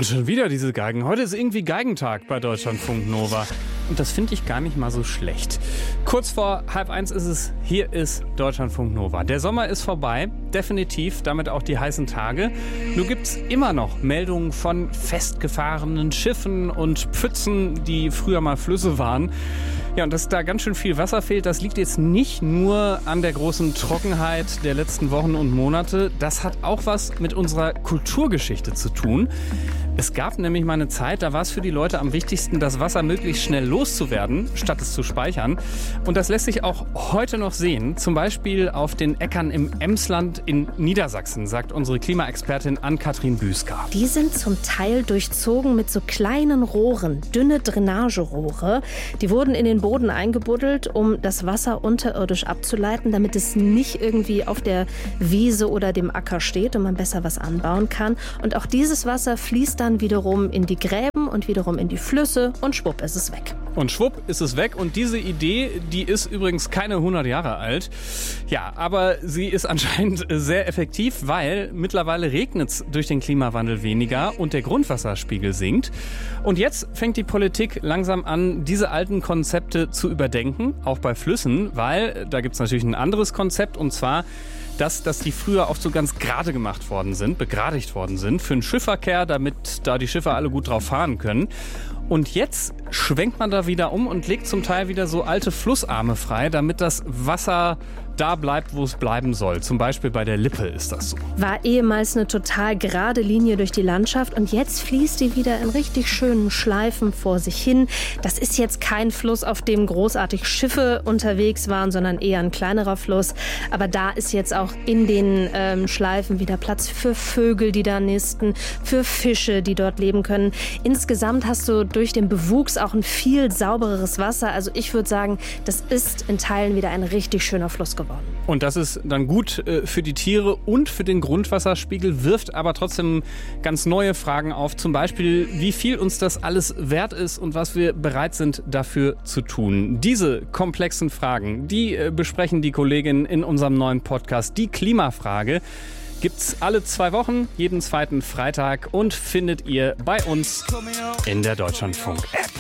Und schon wieder diese Geigen. Heute ist irgendwie Geigentag bei Deutschlandfunk Nova. Und das finde ich gar nicht mal so schlecht. Kurz vor 12:30 ist es. Hier ist Deutschlandfunk Nova. Der Sommer ist vorbei. Definitiv. Damit auch die heißen Tage. Nur gibt es immer noch Meldungen von festgefahrenen Schiffen und Pfützen, die früher mal Flüsse waren. Ja, und dass da ganz schön viel Wasser fehlt, das liegt jetzt nicht nur an der großen Trockenheit der letzten Wochen und Monate. Das hat auch was mit unserer Kulturgeschichte zu tun. Es gab nämlich mal eine Zeit, da war es für die Leute am wichtigsten, das Wasser möglichst schnell loszuwerden, statt es zu speichern. Und das lässt sich auch heute noch sehen. Zum Beispiel auf den Äckern im Emsland in Niedersachsen, sagt unsere Klimaexpertin Ann-Kathrin Büsker. Die sind zum Teil durchzogen mit so kleinen Rohren, dünne Drainagerohre. Die wurden in den Boden eingebuddelt, um das Wasser unterirdisch abzuleiten, damit es nicht irgendwie auf der Wiese oder dem Acker steht und man besser was anbauen kann. Und auch dieses Wasser fließt dann wiederum in die Gräben und wiederum in die Flüsse und schwupp ist es weg. Und schwupp ist es weg. Und diese Idee, die ist übrigens keine 100 Jahre alt. Ja, aber sie ist anscheinend sehr effektiv, weil mittlerweile regnet es durch den Klimawandel weniger und der Grundwasserspiegel sinkt. Und jetzt fängt die Politik langsam an, diese alten Konzepte zu überdenken, auch bei Flüssen, weil da gibt es natürlich ein anderes Konzept, und zwar dass die früher oft so ganz gerade gemacht worden sind, begradigt worden sind, für den Schiffverkehr, damit da die Schiffe alle gut drauf fahren können. Und jetzt schwenkt man da wieder um und legt zum Teil wieder so alte Flussarme frei, damit das Wasser da bleibt, wo es bleiben soll. Zum Beispiel bei der Lippe ist das so. War ehemals eine total gerade Linie durch die Landschaft und jetzt fließt die wieder in richtig schönen Schleifen vor sich hin. Das ist jetzt kein Fluss, auf dem großartig Schiffe unterwegs waren, sondern eher ein kleinerer Fluss. Aber da ist jetzt auch in den Schleifen wieder Platz für Vögel, die da nisten, für Fische, die dort leben können. Insgesamt hast du durch den Bewuchs auch ein viel saubereres Wasser. Also ich würde sagen, das ist in Teilen wieder ein richtig schöner Fluss geworden. Und das ist dann gut für die Tiere und für den Grundwasserspiegel, wirft aber trotzdem ganz neue Fragen auf. Zum Beispiel, wie viel uns das alles wert ist und was wir bereit sind dafür zu tun. Diese komplexen Fragen, die besprechen die Kolleginnen in unserem neuen Podcast, die Klimafrage. Gibt's alle 2 Wochen, jeden zweiten Freitag und findet ihr bei uns in der Deutschlandfunk-App.